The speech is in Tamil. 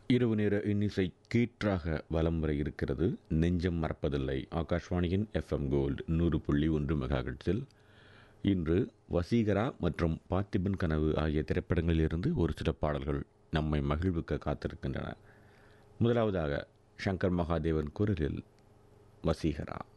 இரவு நேர இன்னிசை கீற்றாக வலம் வர இருக்கிறது. நெஞ்சம் மறப்பதில்லை. ஆகாஷ்வாணியின் FM கோல்டு 100.1 மெகாஹெர்ட்ஸில் இன்று வசீகரா மற்றும் பார்த்திபன் கனவு ஆகிய திரைப்படங்களிலிருந்து ஒரு சில பாடல்கள் நம்மை மகிழ்விக்க காத்திருக்கின்றன. முதலாவதாக சங்கர் மகாதேவன் குரலில் வசீகரா.